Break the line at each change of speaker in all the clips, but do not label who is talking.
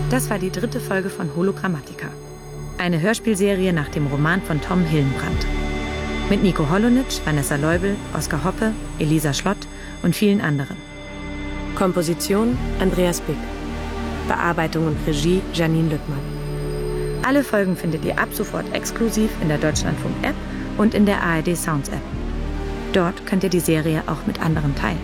Das war die 3. Folge von Hologrammatica. Eine Hörspielserie nach dem Roman von Tom Hillenbrand. Mit Nico Holonitsch, Vanessa Leubel, Oskar Hoppe, Elisa Schlott und vielen anderen. Komposition Andreas Bick. Bearbeitung und Regie Janine Lüttmann. Alle Folgen findet ihr ab sofort exklusiv in der Deutschlandfunk-App und in der ARD Sounds-App. Dort könnt ihr die Serie auch mit anderen teilen.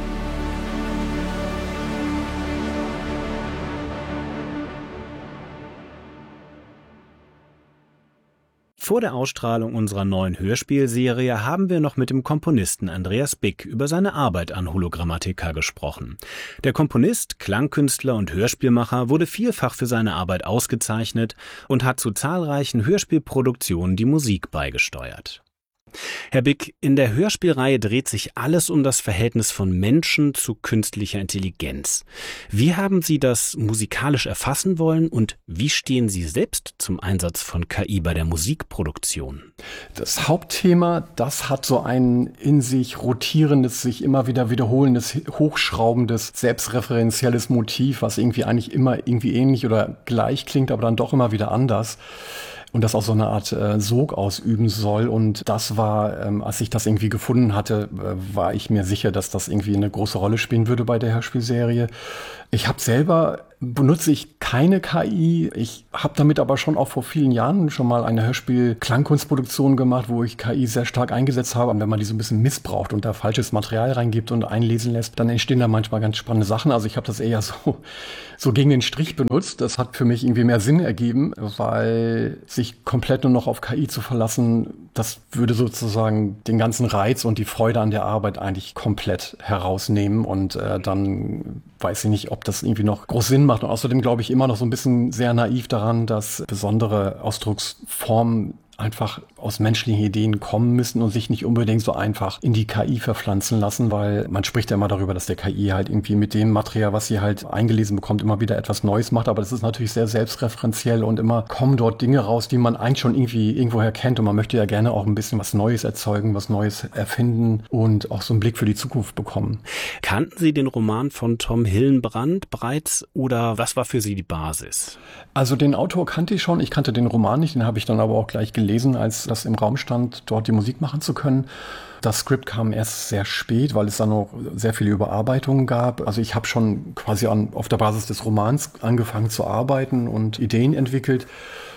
Vor der Ausstrahlung unserer neuen Hörspielserie haben wir noch mit dem Komponisten Andreas Bick über seine Arbeit an Hologrammatica gesprochen. Der Komponist, Klangkünstler und Hörspielmacher wurde vielfach für seine Arbeit ausgezeichnet und hat zu zahlreichen Hörspielproduktionen die Musik beigesteuert. Herr Bick, in der Hörspielreihe dreht sich alles um das Verhältnis von Menschen zu künstlicher Intelligenz. Wie haben Sie das musikalisch erfassen wollen und wie stehen Sie selbst zum Einsatz von KI bei der Musikproduktion?
Das Hauptthema, das hat so ein in sich rotierendes, sich immer wieder wiederholendes, hochschraubendes, selbstreferenzielles Motiv, was irgendwie eigentlich immer irgendwie ähnlich oder gleich klingt, aber dann doch immer wieder anders. Und das auch so eine Art Sog ausüben soll. Und das war, als ich das irgendwie gefunden hatte, war ich mir sicher, dass das irgendwie eine große Rolle spielen würde bei der Hörspielserie. Benutze ich keine KI. Ich habe damit aber schon auch vor vielen Jahren schon mal eine Hörspiel-Klangkunstproduktion gemacht, wo ich KI sehr stark eingesetzt habe. Und wenn man die so ein bisschen missbraucht und da falsches Material reingibt und einlesen lässt, dann entstehen da manchmal ganz spannende Sachen. Also ich habe das eher so gegen den Strich benutzt. Das hat für mich irgendwie mehr Sinn ergeben, weil sich komplett nur noch auf KI zu verlassen, das würde sozusagen den ganzen Reiz und die Freude an der Arbeit eigentlich komplett herausnehmen. Und dann weiß ich nicht, ob das irgendwie noch groß Sinn macht. Und außerdem glaube ich immer noch so ein bisschen sehr naiv daran, dass besondere Ausdrucksformen einfach aus menschlichen Ideen kommen müssen und sich nicht unbedingt so einfach in die KI verpflanzen lassen, weil man spricht ja immer darüber, dass der KI halt irgendwie mit dem Material, was sie halt eingelesen bekommt, immer wieder etwas Neues macht, aber das ist natürlich sehr selbstreferenziell und immer kommen dort Dinge raus, die man eigentlich schon irgendwie irgendwoher kennt und man möchte ja gerne auch ein bisschen was Neues erzeugen, was Neues erfinden und auch so einen Blick für die Zukunft bekommen.
Kannten Sie den Roman von Tom Hillenbrand bereits oder was war für Sie die Basis?
Also den Autor kannte ich schon, ich kannte den Roman nicht, den habe ich dann aber auch gleich gelesen, als das im Raum stand, dort die Musik machen zu können. Das Skript kam erst sehr spät, weil es dann noch sehr viele Überarbeitungen gab. Also ich habe schon quasi auf der Basis des Romans angefangen zu arbeiten und Ideen entwickelt.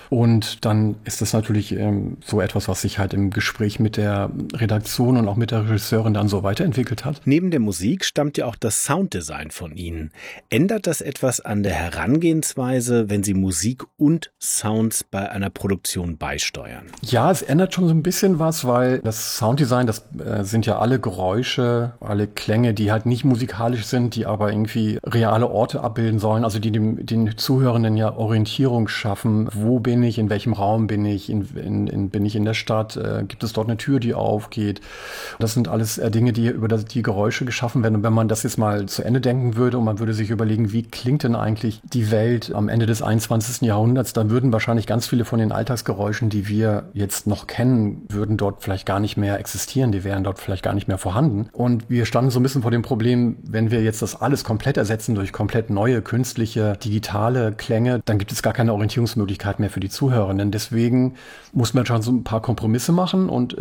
Und dann ist das natürlich so etwas, was sich halt im Gespräch mit der Redaktion und auch mit der Regisseurin dann so weiterentwickelt hat.
Neben der Musik stammt ja auch das Sounddesign von Ihnen. Ändert das etwas an der Herangehensweise, wenn Sie Musik und Sounds bei einer Produktion beisteuern?
Ja, es ändert schon so ein bisschen was, weil das Sounddesign, das sind ja alle Geräusche, alle Klänge, die halt nicht musikalisch sind, die aber irgendwie reale Orte abbilden sollen, also die den Zuhörenden ja Orientierung schaffen. Wo bin ich, in welchem Raum bin ich, bin ich in der Stadt, gibt es dort eine Tür, die aufgeht. Das sind alles Dinge, die über die Geräusche geschaffen werden. Und wenn man das jetzt mal zu Ende denken würde und man würde sich überlegen, wie klingt denn eigentlich die Welt am Ende des 21. Jahrhunderts, dann würden wahrscheinlich ganz viele von den Alltagsgeräuschen, die wir jetzt noch kennen, würden dort vielleicht gar nicht mehr existieren, die wären dort vielleicht gar nicht mehr vorhanden. Und wir standen so ein bisschen vor dem Problem, wenn wir jetzt das alles komplett ersetzen durch komplett neue, künstliche, digitale Klänge, dann gibt es gar keine Orientierungsmöglichkeit mehr für die Zuhörenden. Deswegen muss man schon so ein paar Kompromisse machen und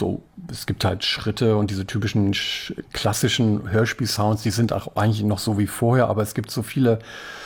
es gibt halt Schritte und diese typischen klassischen Hörspielsounds, die sind auch eigentlich noch so wie vorher, aber es gibt so viele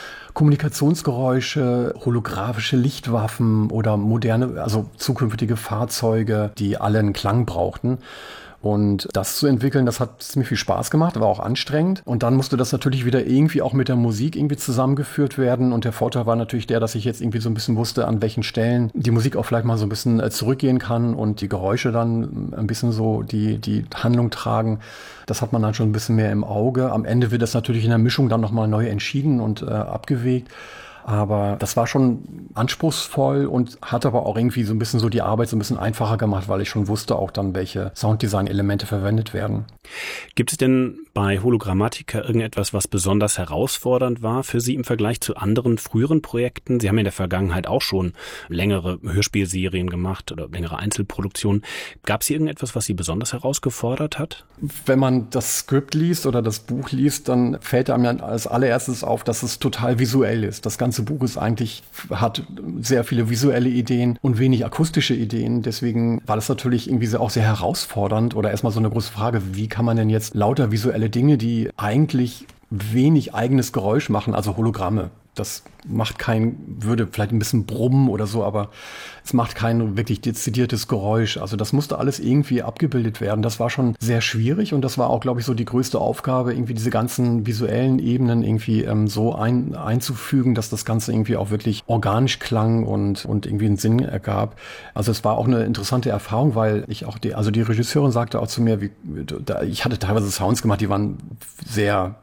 Kommunikationsgeräusche, holographische Lichtwaffen oder moderne, also zukünftige Fahrzeuge, die alle einen Klang brauchten. Und das zu entwickeln, das hat ziemlich viel Spaß gemacht, war auch anstrengend. Und dann musste das natürlich wieder irgendwie auch mit der Musik irgendwie zusammengeführt werden. Und der Vorteil war natürlich der, dass ich jetzt irgendwie so ein bisschen wusste, an welchen Stellen die Musik auch vielleicht mal so ein bisschen zurückgehen kann und die Geräusche dann ein bisschen so die Handlung tragen. Das hat man dann schon ein bisschen mehr im Auge. Am Ende wird das natürlich in der Mischung dann nochmal neu entschieden und abgewegt. Aber das war schon anspruchsvoll und hat aber auch irgendwie so ein bisschen so die Arbeit so ein bisschen einfacher gemacht, weil ich schon wusste auch dann, welche Sounddesign-Elemente verwendet werden.
Gibt es denn bei Hologrammatica irgendetwas, was besonders herausfordernd war für Sie im Vergleich zu anderen früheren Projekten? Sie haben in der Vergangenheit auch schon längere Hörspielserien gemacht oder längere Einzelproduktionen. Gab es hier irgendetwas, was Sie besonders herausgefordert hat?
Wenn man das Skript liest oder das Buch liest, dann fällt einem ja als allererstes auf, dass es total visuell ist. Das ganze ganze Buch hat sehr viele visuelle Ideen und wenig akustische Ideen. Deswegen war das natürlich irgendwie auch sehr herausfordernd oder erstmal so eine große Frage, wie kann man denn jetzt lauter visuelle Dinge, die eigentlich wenig eigenes Geräusch machen, also Hologramme. Das würde vielleicht ein bisschen brummen oder so, aber es macht kein wirklich dezidiertes Geräusch. Also das musste alles irgendwie abgebildet werden. Das war schon sehr schwierig und das war auch, glaube ich, so die größte Aufgabe, irgendwie diese ganzen visuellen Ebenen irgendwie so einzufügen, dass das Ganze irgendwie auch wirklich organisch klang und irgendwie einen Sinn ergab. Also es war auch eine interessante Erfahrung, weil ich auch die Regisseurin sagte auch zu mir, ich hatte teilweise Sounds gemacht, die waren sehr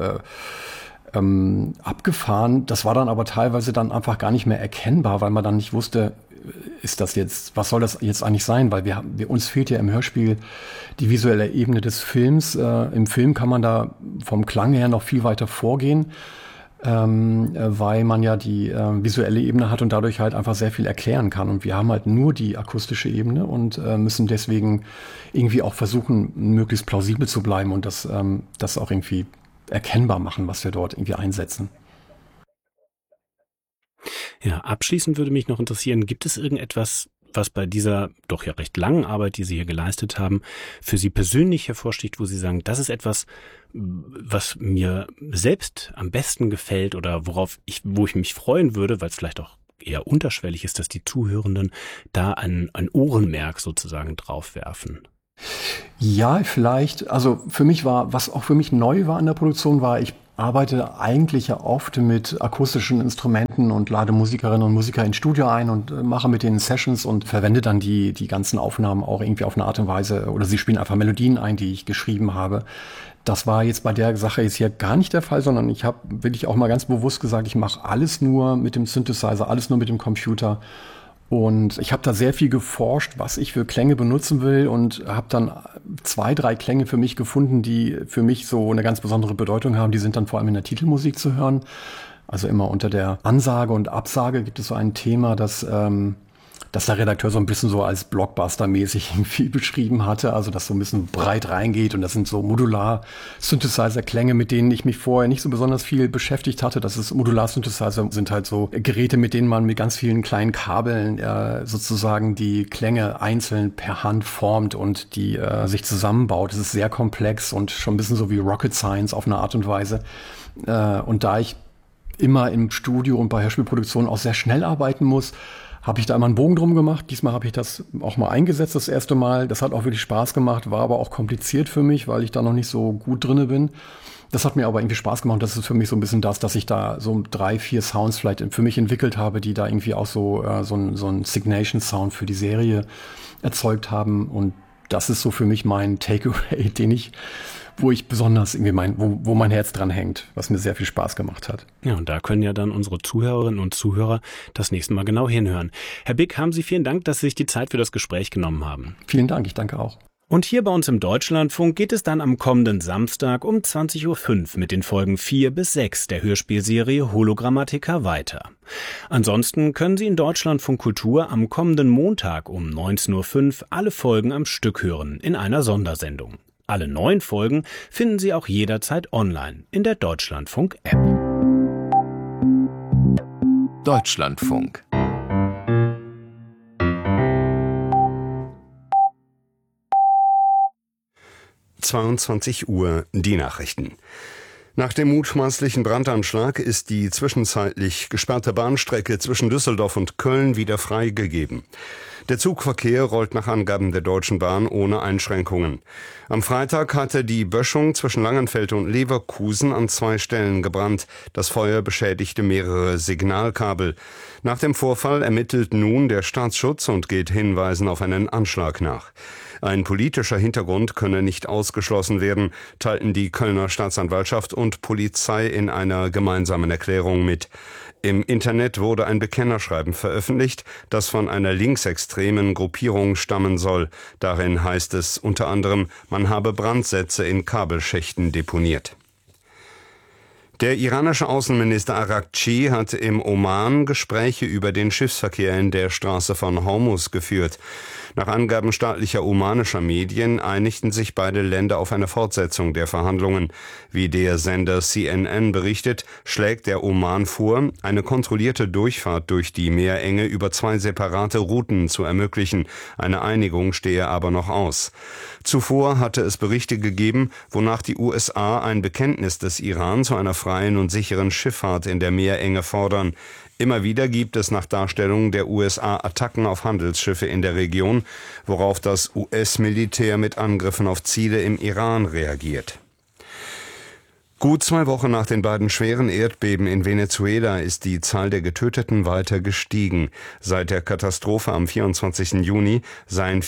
abgefahren. Das war dann aber teilweise dann einfach gar nicht mehr erkennbar, weil man dann nicht wusste, was soll das jetzt eigentlich sein? Weil uns fehlt ja im Hörspiel die visuelle Ebene des Films. Im Film kann man da vom Klang her noch viel weiter vorgehen, weil man ja die visuelle Ebene hat und dadurch halt einfach sehr viel erklären kann. Und wir haben halt nur die akustische Ebene und müssen deswegen irgendwie auch versuchen, möglichst plausibel zu bleiben und das auch irgendwie erkennbar machen, was wir dort irgendwie einsetzen.
Ja, abschließend würde mich noch interessieren, gibt es irgendetwas, was bei dieser doch ja recht langen Arbeit, die Sie hier geleistet haben, für Sie persönlich hervorsticht, wo Sie sagen, das ist etwas, was mir selbst am besten gefällt oder wo ich mich freuen würde, weil es vielleicht auch eher unterschwellig ist, dass die Zuhörenden da ein Ohrenmerk sozusagen draufwerfen?
Ja, vielleicht. Also was auch für mich neu war in der Produktion war, ich arbeite eigentlich ja oft mit akustischen Instrumenten und lade Musikerinnen und Musiker ins Studio ein und mache mit denen Sessions und verwende dann die ganzen Aufnahmen auch irgendwie auf eine Art und Weise oder sie spielen einfach Melodien ein, die ich geschrieben habe. Das war jetzt bei der Sache jetzt hier gar nicht der Fall, sondern ich habe wirklich auch mal ganz bewusst gesagt, ich mache alles nur mit dem Synthesizer, alles nur mit dem Computer. Und ich habe da sehr viel geforscht, was ich für Klänge benutzen will und habe dann 2, 3 Klänge für mich gefunden, die für mich so eine ganz besondere Bedeutung haben. Die sind dann vor allem in der Titelmusik zu hören. Also immer unter der Ansage und Absage gibt es so ein Thema, dass der Redakteur so ein bisschen so als Blockbuster-mäßig irgendwie beschrieben hatte, also dass so ein bisschen breit reingeht und das sind so Modular-Synthesizer-Klänge, mit denen ich mich vorher nicht so besonders viel beschäftigt hatte. Das ist Modular-Synthesizer sind halt so Geräte, mit denen man mit ganz vielen kleinen Kabeln sozusagen die Klänge einzeln per Hand formt und die sich zusammenbaut. Das ist sehr komplex und schon ein bisschen so wie Rocket Science auf eine Art und Weise. Und da ich immer im Studio und bei Hörspielproduktionen auch sehr schnell arbeiten muss, habe ich da immer einen Bogen drum gemacht. Diesmal habe ich das auch mal eingesetzt, das erste Mal. Das hat auch wirklich Spaß gemacht, war aber auch kompliziert für mich, weil ich da noch nicht so gut drinne bin. Das hat mir aber irgendwie Spaß gemacht. Das ist für mich so ein bisschen dass ich da so 3, 4 Sounds vielleicht für mich entwickelt habe, die da irgendwie auch so ein Signation-Sound für die Serie erzeugt haben. Und das ist so für mich mein Takeaway, wo ich besonders irgendwie wo mein Herz dran hängt, was mir sehr viel Spaß gemacht hat.
Ja, und da können ja dann unsere Zuhörerinnen und Zuhörer das nächste Mal genau hinhören. Herr Big, haben Sie vielen Dank, dass Sie sich die Zeit für das Gespräch genommen haben.
Vielen Dank, ich danke auch.
Und hier bei uns im Deutschlandfunk geht es dann am kommenden Samstag um 20.05 Uhr mit den Folgen 4 bis 6 der Hörspielserie Hologrammatica weiter. Ansonsten können Sie in Deutschlandfunk Kultur am kommenden Montag um 19.05 Uhr alle Folgen am Stück hören in einer Sondersendung. Alle 9 Folgen finden Sie auch jederzeit online in der Deutschlandfunk-App.
Deutschlandfunk. (22 Uhr) die Nachrichten. Nach dem mutmaßlichen Brandanschlag ist die zwischenzeitlich gesperrte Bahnstrecke zwischen Düsseldorf und Köln wieder freigegeben. Der Zugverkehr rollt nach Angaben der Deutschen Bahn ohne Einschränkungen. Am Freitag hatte die Böschung zwischen Langenfeld und Leverkusen an 2 Stellen gebrannt. Das Feuer beschädigte mehrere Signalkabel. Nach dem Vorfall ermittelt nun der Staatsschutz und geht Hinweisen auf einen Anschlag nach. Ein politischer Hintergrund könne nicht ausgeschlossen werden, teilten die Kölner Staatsanwaltschaft und Polizei in einer gemeinsamen Erklärung mit. Im Internet wurde ein Bekennerschreiben veröffentlicht, das von einer linksextremen Gruppierung stammen soll. Darin heißt es unter anderem, man habe Brandsätze in Kabelschächten deponiert. Der iranische Außenminister Araghchi hat im Oman Gespräche über den Schiffsverkehr in der Straße von Hormuz geführt. Nach Angaben staatlicher omanischer Medien einigten sich beide Länder auf eine Fortsetzung der Verhandlungen. Wie der Sender CNN berichtet, schlägt der Oman vor, eine kontrollierte Durchfahrt durch die Meerenge über 2 separate Routen zu ermöglichen. Eine Einigung stehe aber noch aus. Zuvor hatte es Berichte gegeben, wonach die USA ein Bekenntnis des Iran zu einer freien und sicheren Schifffahrt in der Meerenge fordern. Immer wieder gibt es nach Darstellung der USA Attacken auf Handelsschiffe in der Region, worauf das US-Militär mit Angriffen auf Ziele im Iran reagiert. Gut 2 Wochen nach den beiden schweren Erdbeben in Venezuela ist die Zahl der Getöteten weiter gestiegen. Seit der Katastrophe am 24. Juni seien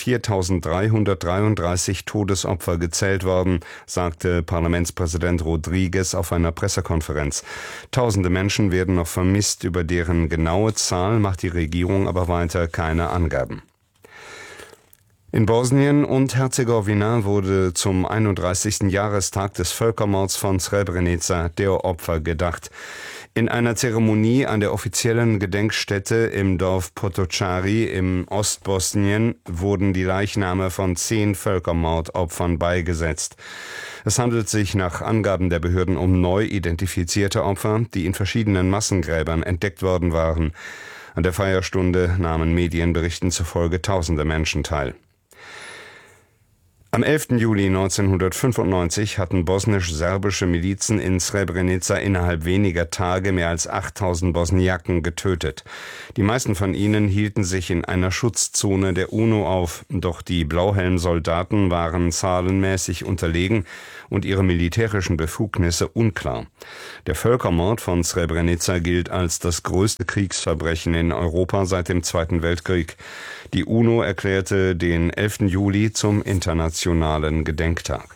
4.333 Todesopfer gezählt worden, sagte Parlamentspräsident Rodriguez auf einer Pressekonferenz. Tausende Menschen werden noch vermisst, über deren genaue Zahl macht die Regierung aber weiter keine Angaben. In Bosnien und Herzegowina wurde zum 31. Jahrestag des Völkermords von Srebrenica der Opfer gedacht. In einer Zeremonie an der offiziellen Gedenkstätte im Dorf Potocari im Ostbosnien wurden die Leichname von 10 Völkermordopfern beigesetzt. Es handelt sich nach Angaben der Behörden um neu identifizierte Opfer, die in verschiedenen Massengräbern entdeckt worden waren. An der Feierstunde nahmen Medienberichten zufolge tausende Menschen teil. Am 11. Juli 1995 hatten bosnisch-serbische Milizen in Srebrenica innerhalb weniger Tage mehr als 8.000 Bosniaken getötet. Die meisten von ihnen hielten sich in einer Schutzzone der UNO auf, doch die Blauhelm-Soldaten waren zahlenmäßig unterlegen und ihre militärischen Befugnisse unklar. Der Völkermord von Srebrenica gilt als das größte Kriegsverbrechen in Europa seit dem Zweiten Weltkrieg. Die UNO erklärte den 11. Juli zum internationalen Gedenktag.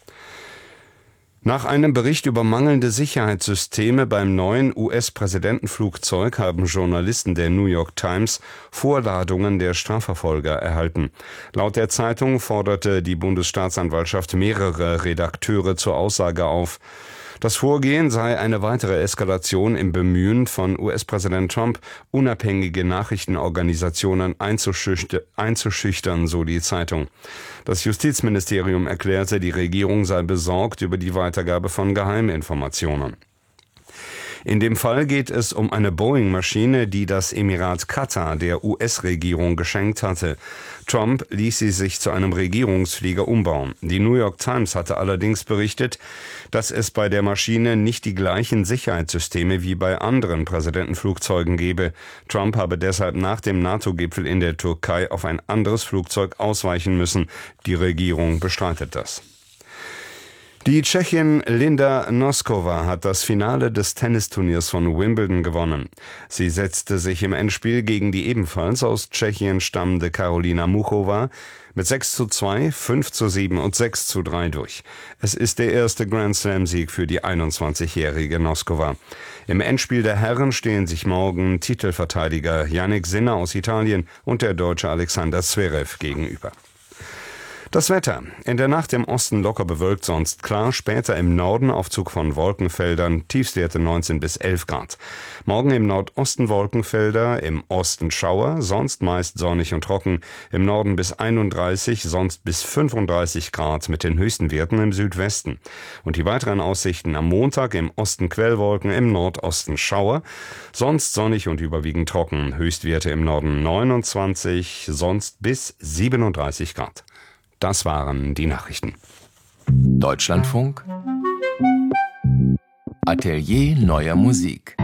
Nach einem Bericht über mangelnde Sicherheitssysteme beim neuen US-Präsidentenflugzeug haben Journalisten der New York Times Vorladungen der Strafverfolger erhalten. Laut der Zeitung forderte die Bundesstaatsanwaltschaft mehrere Redakteure zur Aussage auf. Das Vorgehen sei eine weitere Eskalation im Bemühen von US-Präsident Trump, unabhängige Nachrichtenorganisationen einzuschüchtern, so die Zeitung. Das Justizministerium erklärte, die Regierung sei besorgt über die Weitergabe von Geheiminformationen. In dem Fall geht es um eine Boeing-Maschine, die das Emirat Katar der US-Regierung geschenkt hatte. Trump ließ sie sich zu einem Regierungsflieger umbauen. Die New York Times hatte allerdings berichtet, dass es bei der Maschine nicht die gleichen Sicherheitssysteme wie bei anderen Präsidentenflugzeugen gebe. Trump habe deshalb nach dem NATO-Gipfel in der Türkei auf ein anderes Flugzeug ausweichen müssen. Die Regierung bestreitet das. Die Tschechin Linda Noskova hat das Finale des Tennisturniers von Wimbledon gewonnen. Sie setzte sich im Endspiel gegen die ebenfalls aus Tschechien stammende Karolina Muchova mit 6:2, 5:7 und 6:3 durch. Es ist der erste Grand-Slam-Sieg für die 21-jährige Noskova. Im Endspiel der Herren stehen sich morgen Titelverteidiger Jannik Sinner aus Italien und der Deutsche Alexander Zverev gegenüber. Das Wetter. In der Nacht im Osten locker bewölkt, sonst klar. Später im Norden Aufzug von Wolkenfeldern, Tiefstwerte 19 bis 11 Grad. Morgen im Nordosten Wolkenfelder, im Osten Schauer, sonst meist sonnig und trocken. Im Norden bis 31, sonst bis 35 Grad mit den höchsten Werten im Südwesten. Und die weiteren Aussichten am Montag: im Osten Quellwolken, im Nordosten Schauer, sonst sonnig und überwiegend trocken. Höchstwerte im Norden 29, sonst bis 37 Grad. Das waren die Nachrichten.
Deutschlandfunk Atelier neuer Musik.